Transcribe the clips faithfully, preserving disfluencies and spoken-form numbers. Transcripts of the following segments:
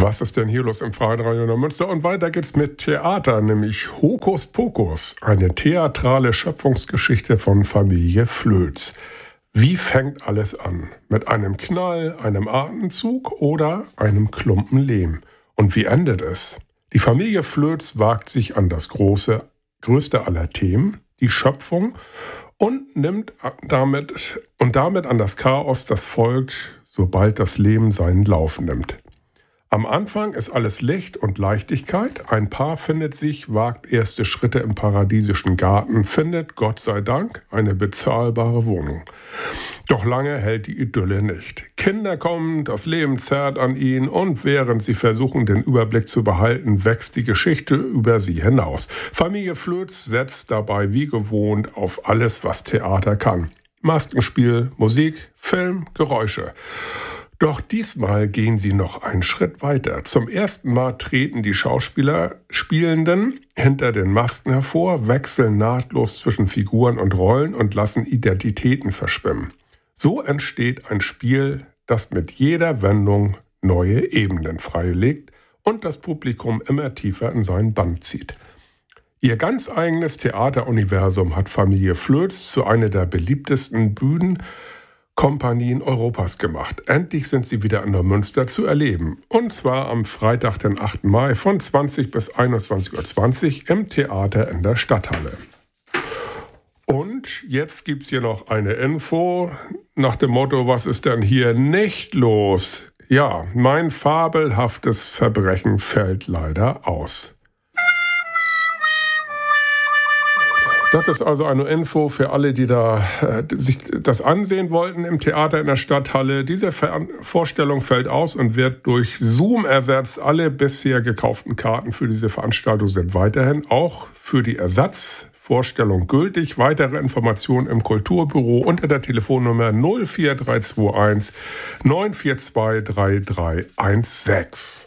Was ist denn hier los im Freien Radio Neumünster? Und weiter geht's mit Theater, nämlich Hokus Pokus, eine theatrale Schöpfungsgeschichte von Familie Flöz. Wie fängt alles an? Mit einem Knall, einem Atemzug oder einem Klumpen Lehm? Und wie endet es? Die Familie Flöz wagt sich an das große, größte aller Themen, die Schöpfung, und nimmt damit, und damit an das Chaos, das folgt, sobald das Leben seinen Lauf nimmt. Am Anfang ist alles Licht und Leichtigkeit. Ein Paar findet sich, wagt erste Schritte im paradiesischen Garten, findet, Gott sei Dank, eine bezahlbare Wohnung. Doch lange hält die Idylle nicht. Kinder kommen, das Leben zerrt an ihnen und während sie versuchen, den Überblick zu behalten, wächst die Geschichte über sie hinaus. Familie Flöz setzt dabei wie gewohnt auf alles, was Theater kann. Maskenspiel, Musik, Film, Geräusche. Doch diesmal gehen sie noch einen Schritt weiter. Zum ersten Mal treten die Schauspieler Spielenden hinter den Masken hervor, wechseln nahtlos zwischen Figuren und Rollen und lassen Identitäten verschwimmen. So entsteht ein Spiel, das mit jeder Wendung neue Ebenen freilegt und das Publikum immer tiefer in seinen Bann zieht. Ihr ganz eigenes Theateruniversum hat Familie Flöz zu einer der beliebtesten Bühnen Kompanien Europas gemacht. Endlich sind sie wieder in Neumünster zu erleben. Und zwar am Freitag, den achten Mai von zwanzig bis einundzwanzig Uhr zwanzig im Theater in der Stadthalle. Und jetzt gibt's hier noch eine Info nach dem Motto, was ist denn hier nicht los? Ja, mein fabelhaftes Verbrechen fällt leider aus. Das ist also eine Info für alle, die da äh, sich das ansehen wollten im Theater in der Stadthalle. Diese Ver- Vorstellung fällt aus und wird durch Zoom ersetzt. Alle bisher gekauften Karten für diese Veranstaltung sind weiterhin auch für die Ersatzvorstellung gültig. Weitere Informationen im Kulturbüro unter der Telefonnummer null vier drei zwei eins neun vier zwei drei drei eins sechs.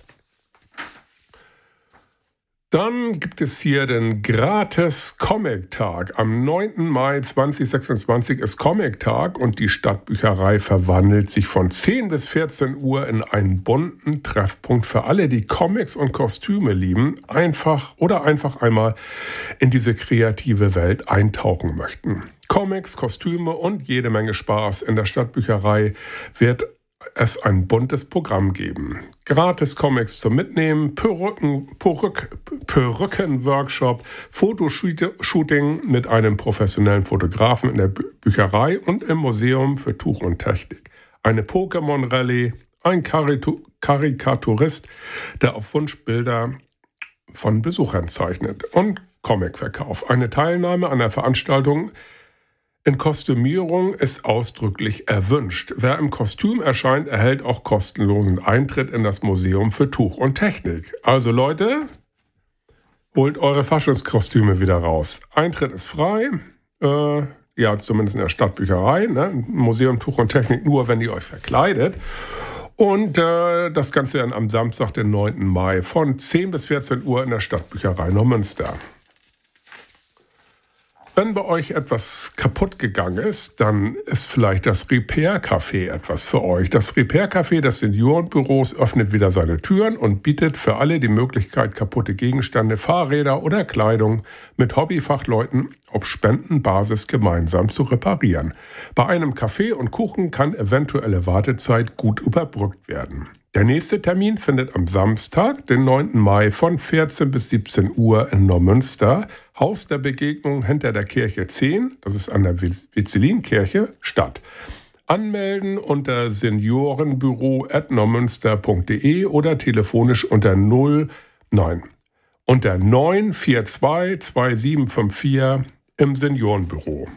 Dann gibt es hier den Gratis-Comic-Tag. Am neunten Mai zweitausendsechsundzwanzig ist Comic-Tag und die Stadtbücherei verwandelt sich von zehn bis vierzehn Uhr in einen bunten Treffpunkt für alle, die Comics und Kostüme lieben, einfach oder einfach einmal in diese kreative Welt eintauchen möchten. Comics, Kostüme und jede Menge Spaß. In der Stadtbücherei wird es ein buntes Programm geben. Gratis Comics zum Mitnehmen, Perücken, Perück, Perücken-Workshop, Fotoshooting mit einem professionellen Fotografen in der Bücherei und im Museum für Tuch und Technik. Eine Pokémon-Rallye, ein Karitu- Karikaturist, der auf Wunsch Bilder von Besuchern zeichnet und Comicverkauf. Eine Teilnahme an der Veranstaltung in Kostümierung ist ausdrücklich erwünscht. Wer im Kostüm erscheint, erhält auch kostenlosen Eintritt in das Museum für Tuch und Technik. Also Leute, holt eure Faschingskostüme wieder raus. Eintritt ist frei, äh, ja zumindest in der Stadtbücherei, ne? Museum Tuch und Technik nur, wenn ihr euch verkleidet. Und äh, das Ganze dann am Samstag, den neunten Mai von zehn bis vierzehn Uhr in der Stadtbücherei Neumünster. Wenn bei euch etwas kaputt gegangen ist, dann ist vielleicht das Repair-Café etwas für euch. Das Repair-Café des Seniorenbüros öffnet wieder seine Türen und bietet für alle die Möglichkeit, kaputte Gegenstände, Fahrräder oder Kleidung mit Hobbyfachleuten auf Spendenbasis gemeinsam zu reparieren. Bei einem Kaffee und Kuchen kann eventuelle Wartezeit gut überbrückt werden. Der nächste Termin findet am Samstag, den neunten Mai von vierzehn bis siebzehn Uhr in Neumünster, Haus der Begegnung hinter der Kirche zehn, das ist an der Vezelinkirche, statt. Anmelden unter seniorenbüro at neumünster punkt de oder telefonisch unter null, nein, unter neun vier zwei zwei sieben fünf vier im Seniorenbüro.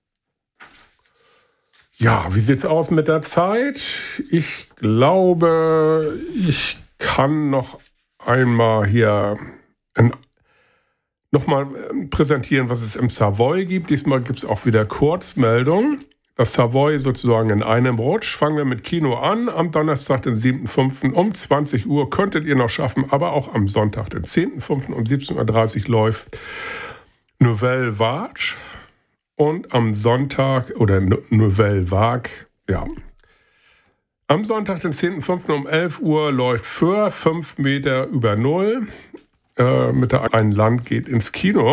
Ja, wie sieht's aus mit der Zeit? Ich glaube, ich kann noch einmal hier ein nochmal präsentieren, was es im Savoy gibt. Diesmal gibt es auch wieder Kurzmeldungen. Das Savoy sozusagen in einem Rutsch. Fangen wir mit Kino an. Am Donnerstag, den siebten fünften um zwanzig Uhr könntet ihr noch schaffen, aber auch am Sonntag, den zehnten fünften um siebzehn Uhr dreißig läuft Nouvelle Vague. Und am Sonntag, oder Nouvelle Vague, ja. Am Sonntag, den zehnten fünften um elf Uhr läuft Föhr, fünf Meter über Null. Äh, mit der Ein Land geht ins Kino.